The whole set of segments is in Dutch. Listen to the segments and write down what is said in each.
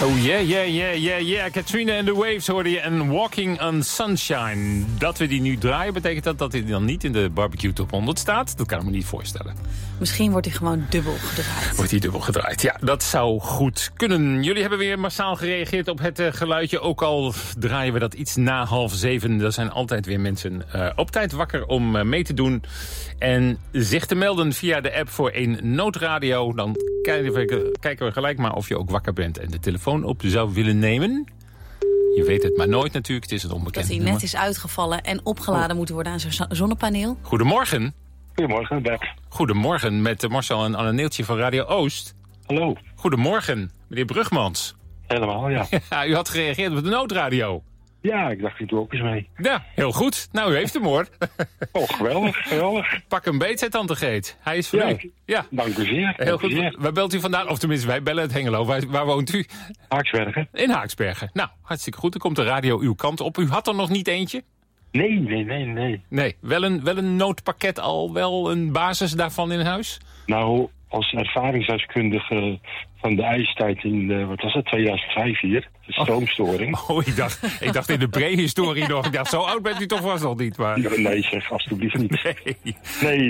Oh yeah. Katrina and the Waves hoorde je en Walking on Sunshine. Dat we die nu draaien, betekent dat hij dan niet in de barbecue top 100 staat? Dat kan ik me niet voorstellen. Misschien wordt hij gewoon dubbel gedraaid. Wordt hij dubbel gedraaid, ja, dat zou goed kunnen. Jullie hebben weer massaal gereageerd op het geluidje. Ook al draaien we dat iets na 6:30. Er zijn altijd weer mensen op tijd wakker om mee te doen. En zich te melden via de app voor 1 noodradio. Dan kijken we gelijk maar of je ook wakker bent en de telefoon op zou willen nemen. Je weet het maar nooit natuurlijk, het is een onbekend Dat hij nummer. net is uitgevallen en opgeladen moet worden aan zijn zonnepaneel. Goedemorgen. Goedemorgen, Bert. Goedemorgen met Marcel en Anne Neeltje van Radio Oost. Hallo. Goedemorgen, meneer Brugmans. Helemaal, ja. Ja, u had gereageerd op de noodradio. Ja, ik dacht, ik doe ook eens mee. Ja, heel goed. Nou, u heeft hem hoor. Oh, geweldig. Pak een beet, zei tante Geet. Hij is voor u. Ja. Dank u zeer. Heel goed. Waar belt u vandaan? Of tenminste, wij bellen uit Hengelo. Waar woont u? Haaksbergen. In Haaksbergen. Nou, hartstikke goed. Dan komt de radio uw kant op. U had er nog niet eentje? Nee. Nee, wel een noodpakket al, wel een basis daarvan in huis? Nou, als ervaringsdeskundige van de ijstijd in, 2005 hier, de stroomstoring. Oh, ik dacht in de prehistorie nog. Ik dacht, zo oud bent u toch vast nog niet, maar... Nee, zeg, alstublieft niet. Nee,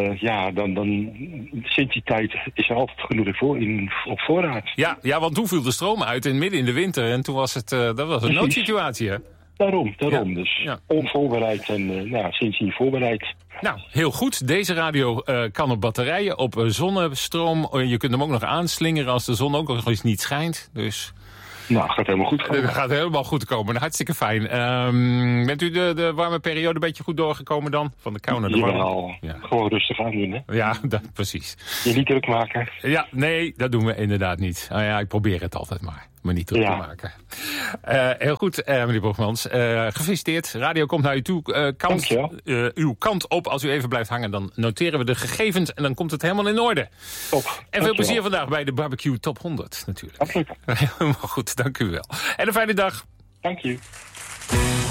dan sinds die tijd is er altijd genoeg op voorraad. Ja, want toen viel de stroom uit midden in de winter en toen was het, dat was een noodsituatie, hè? Daarom. Ja. Dus ja. Onvoorbereid en sindsdien voorbereid. Nou, heel goed. Deze radio kan op batterijen, op zonnestroom. Je kunt hem ook nog aanslingeren als de zon ook nog eens niet schijnt. Dus... Nou, gaat helemaal goed komen. Dat gaat helemaal goed komen. Hartstikke fijn. Bent u de warme periode een beetje goed doorgekomen dan? Van de kou naar de warme? Ja. Gewoon rustig aan doen, hè? Ja, precies. Je niet druk maken. Ja, nee, dat doen we inderdaad niet. Nou ja, ik probeer het altijd maar niet druk te maken. Heel goed, meneer Brugmans. Gefeliciteerd. Radio komt naar u toe. Uw kant op. Als u even blijft hangen, dan noteren we de gegevens en dan komt het helemaal in orde. Top. En veel plezier vandaag bij de Barbecue Top 100 natuurlijk. Absoluut. Helemaal goed, dank u wel. En een fijne dag. Dank je.